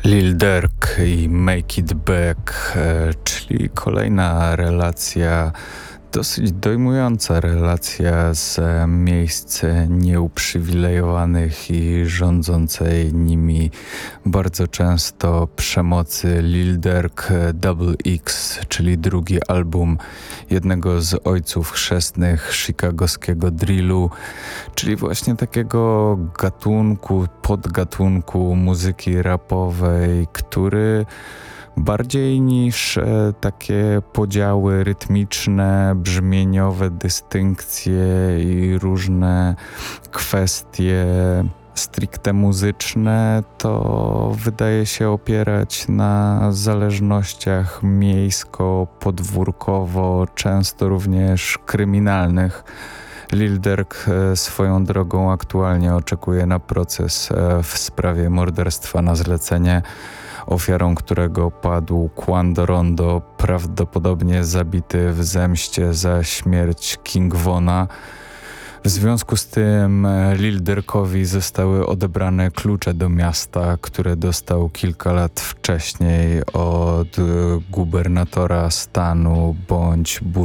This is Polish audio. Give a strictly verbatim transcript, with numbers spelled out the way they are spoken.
Lil Durk i Make It Back, e, czyli kolejna relacja, dosyć dojmująca relacja z miejsc nieuprzywilejowanych i rządzącej nimi bardzo często przemocy. Lil Durk Double X, czyli drugi album jednego z ojców chrzestnych chicagowskiego drillu, czyli właśnie takiego gatunku, podgatunku muzyki rapowej, który bardziej niż e, takie podziały rytmiczne, brzmieniowe, dystynkcje i różne kwestie stricte muzyczne, to wydaje się opierać na zależnościach miejsko-podwórkowo, często również kryminalnych. Lil Durk e, swoją drogą aktualnie oczekuje na proces e, w sprawie morderstwa na zlecenie, ofiarą którego padł Quando Rondo, prawdopodobnie zabity w zemście za śmierć King Vona. W związku z tym Lil Durkowi zostały odebrane klucze do miasta, które dostał kilka lat wcześniej od gubernatora stanu bądź